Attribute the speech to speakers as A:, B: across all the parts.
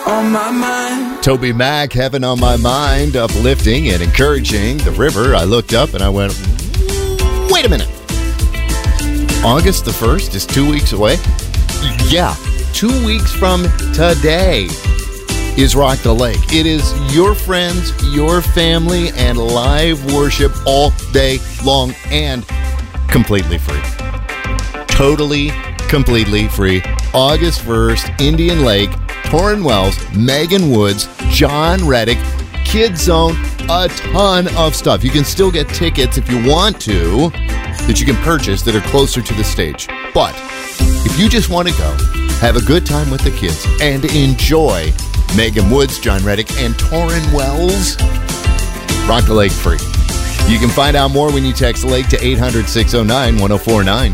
A: on my mind.
B: Toby Mac, Heaven on My Mind, uplifting and encouraging the river. I looked up and I went, wait a minute. August the 1st is 2 weeks away? Yeah, 2 weeks from today is Rock the Lake. It is your friends, your family, and live worship all day long and completely free. Totally, completely free. August 1st, Indian Lake, Torrin Wells, Megan Woods, John Reddick, Kids Zone, a ton of stuff. You can still get tickets if you want to that you can purchase that are closer to the stage. But if you just want to go, have a good time with the kids, and enjoy Megan Woods, John Reddick, and Torrin Wells, Rock the Lake free. You can find out more when you text Lake to 800-609-1049.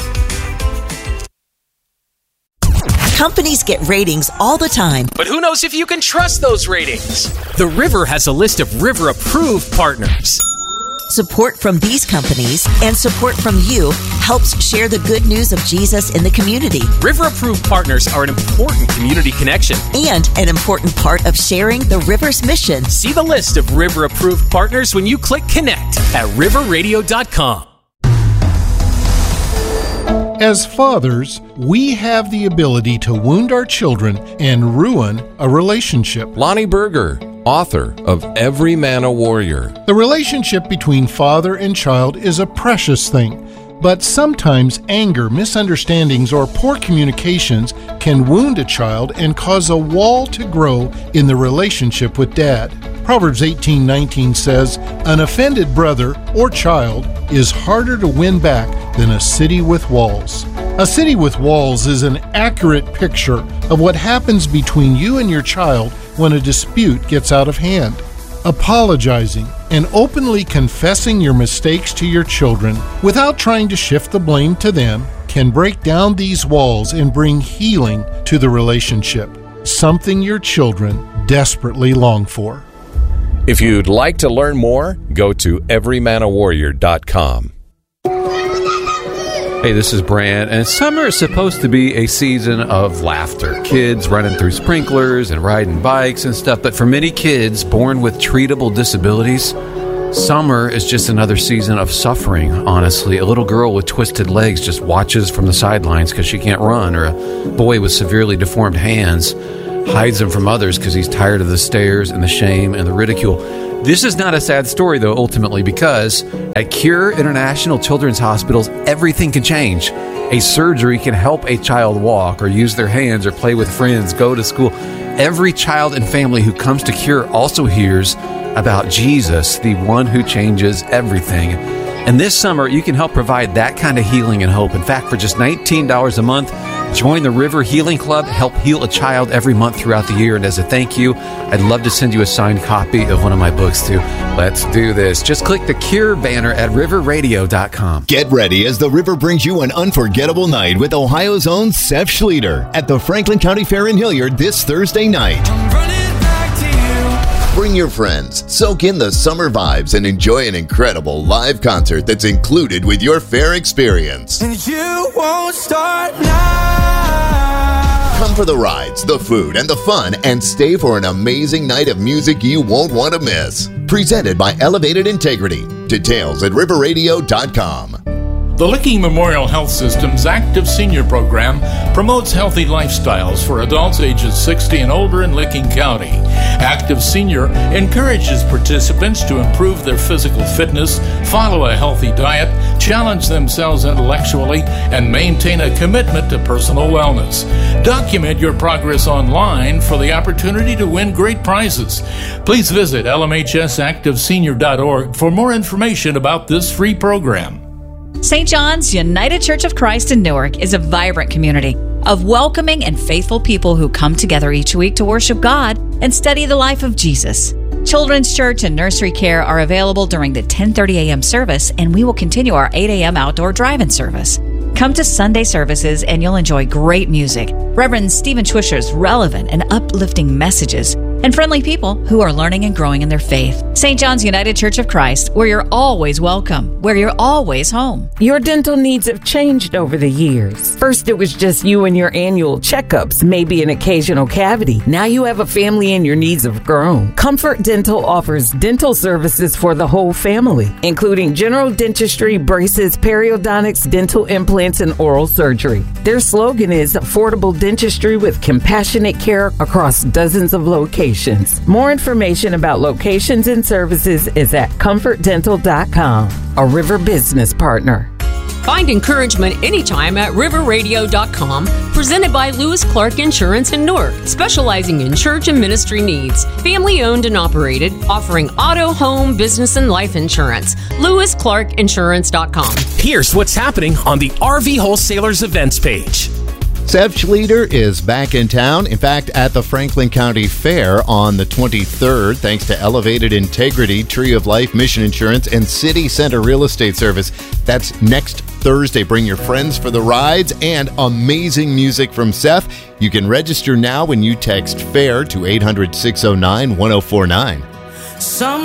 C: Companies get ratings all the time.
D: But who knows if you can trust those ratings? The River has a list of River-approved partners.
C: Support from these companies and support from you helps share the good news of Jesus in the community.
D: River-approved partners are an important community connection.
C: And an important part of sharing the River's mission.
D: See the list of River-approved partners when you click Connect at riverradio.com.
E: As fathers, we have the ability to wound our children and ruin a relationship.
F: Lonnie Berger, author of Every Man a Warrior.
E: The relationship between father and child is a precious thing, but sometimes anger, misunderstandings, or poor communications can wound a child and cause a wall to grow in the relationship with dad. Proverbs 18:19 says, "An offended brother or child is harder to win back than a city with walls." A city with walls is an accurate picture of what happens between you and your child when a dispute gets out of hand. Apologizing and openly confessing your mistakes to your children without trying to shift the blame to them can break down these walls and bring healing to the relationship, something your children desperately long for.
F: If you'd like to learn more, go to everymanawarrior.com. Hey, this is Brand, and summer is supposed to be a season of laughter. Kids running through sprinklers and riding bikes and stuff, but for many kids born with treatable disabilities, summer is just another season of suffering, honestly. A little girl with twisted legs just watches from the sidelines because she can't run, or a boy with severely deformed hands hides them from others because he's tired of the stares and the shame and the ridicule. This is not a sad story, though, ultimately, because at Cure International Children's Hospitals, everything can change. A surgery can help a child walk or use their hands or play with friends, go to school. Every child and family who comes to Cure also hears about Jesus, the one who changes everything. And this summer, you can help provide that kind of healing and hope. In fact, for just $19 a month, join the River Healing Club, help heal a child every month throughout the year. And as a thank you, I'd love to send you a signed copy of one of my books, too. Let's do this. Just click the Cure banner at riverradio.com.
B: Get ready as the River brings you an unforgettable night with Ohio's own Seth Schlueter at the Franklin County Fair in Hilliard this Thursday night. Bring your friends, soak in the summer vibes, and enjoy an incredible live concert that's included with your fair experience.
A: And you won't start now.
B: Come for the rides, the food, and the fun, and stay for an amazing night of music you won't want to miss. Presented by Elevated Integrity. Details at riverradio.com.
G: The Licking Memorial Health System's Active Senior Program promotes healthy lifestyles for adults ages 60 and older in Licking County. Active Senior encourages participants to improve their physical fitness, follow a healthy diet, challenge themselves intellectually, and maintain a commitment to personal wellness. Document your progress online for the opportunity to win great prizes. Please visit lmhsactivesenior.org for more information about this free program.
H: St. John's United Church of Christ in Newark is a vibrant community of welcoming and faithful people who come together each week to worship God and study the life of Jesus. Children's church and nursery care are available during the 10:30 a.m. service, and we will continue our 8 a.m. outdoor drive-in service. Come to Sunday services and you'll enjoy great music, Reverend Stephen Schwischer's relevant and uplifting messages, and friendly people who are learning and growing in their faith. St. John's United Church of Christ, where you're always welcome, where you're always home.
I: Your dental needs have changed over the years. First, it was just you and your annual checkups, maybe an occasional cavity. Now you have a family and your needs have grown. Comfort Dental offers dental services for the whole family, including general dentistry, braces, periodontics, dental implants, and oral surgery. Their slogan is affordable dentistry with compassionate care across dozens of locations. More information about locations and services is at comfortdental.com, a River business partner.
J: Find encouragement anytime at riverradio.com, presented by Lewis Clark Insurance in Newark, specializing in church and ministry needs. Family owned and operated, offering auto, home, business, and life insurance. LewisClarkInsurance.com.
D: Here's what's happening on the RV Wholesalers events page.
B: Sev Schlueter is back in town. In fact, at the Franklin County Fair on the 23rd, thanks to Elevated Integrity, Tree of Life, Mission Insurance, and City Center Real Estate Service. That's next Thursday. Bring your friends for the rides and amazing music from Seth. You can register now when you text FAIR to 800-609-1049.